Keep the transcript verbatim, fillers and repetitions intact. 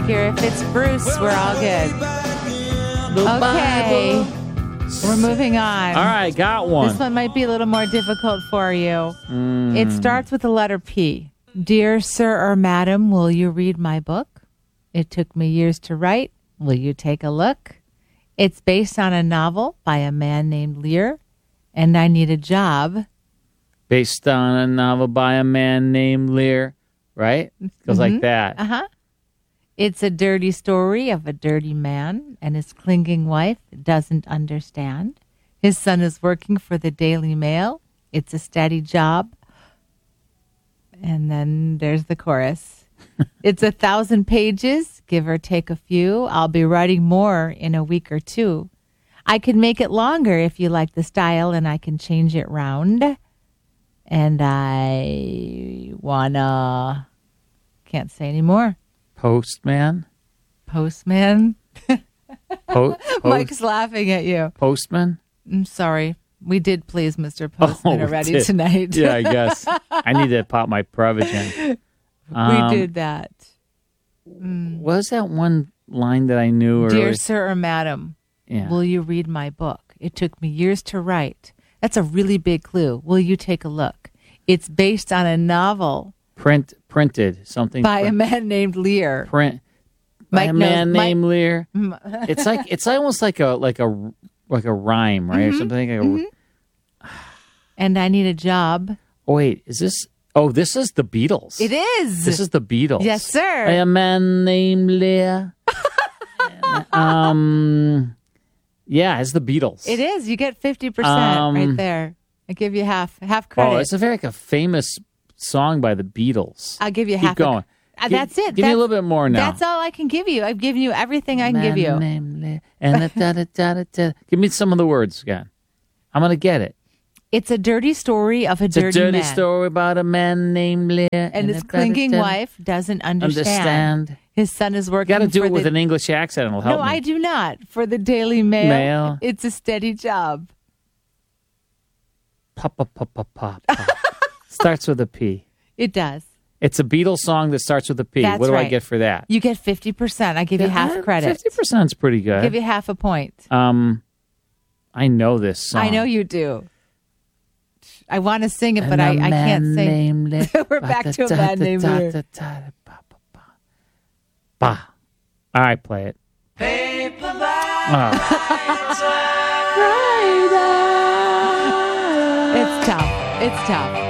here. If it's Bruce, we're all good. Okay. We're moving on. All right, got one. This one might be a little more difficult for you. Mm. It starts with the letter P. Dear sir or madam, will you read my book? It took me years to write. Will you take a look? It's based on a novel by a man named Lear, and I need a job. Based on a novel by a man named Lear, right? It goes Mm-hmm. like that. Uh-huh. It's a dirty story of a dirty man and his clinging wife doesn't understand. His son is working for the Daily Mail. It's a steady job. And then there's the chorus. It's a thousand pages, give or take a few. I'll be writing more in a week or two. I can make it longer if you like the style, and I can change it round. And I wanna... Can't say any more. Postman? Postman? Po- post- Mike's laughing at you. Postman? I'm sorry. We did please Mister Postman Oh, already did. tonight. Yeah, I guess. I need to pop my Prevagen. Um, we did that. What was that one line that I knew? Dear earlier? sir or madam, Yeah. will you read my book? It took me years to write. That's a really big clue. Will you take a look? It's based on a novel Print, printed, something. by a print, man named Lear. print by Mike a knows- man Mike- named Lear. It's like, it's almost like a, like a, like a rhyme, right? Or something like a, And I need a job. oh, wait, is this, oh, this is the Beatles. It is. This is the Beatles. Yes, sir. By a man named Lear. um, yeah, it's the Beatles. It is. You get fifty percent Um, right there. I give you half half credit. Oh, it's a very like a famous song by the Beatles. I'll give you Keep half. a- going. Uh, Gi- that's it. Give me a That's- little bit more now. That's all I can give you. I've given you everything I can give you. Man named Lear, and da, da, da, da, da. Give me some of the words again. I'm gonna get it. It's a dirty story of a It's dirty a dirty man. story about a man named Lear And his da, da, clinging da, da. wife doesn't understand. Understand. His son is working Got to do for it with the... an English accent. It'll help No, me. I do not. For the Daily Mail, Mail. it's a steady job. Pa, pa, pa, pa, pa, pa. Starts with a P. It does. It's a Beatles song that starts with a P. That's what do I right. get for that? You get fifty percent. I give you half credit. Fifty percent's pretty good. Give you half a point. Um, I know this song. I know you do. I want to sing it, but And I, a I can't man sing. named Lear. We're back to a man named Lear. Ba, ba, ba, ba. Ba. All right, play it. Oh. It's tough. It's tough.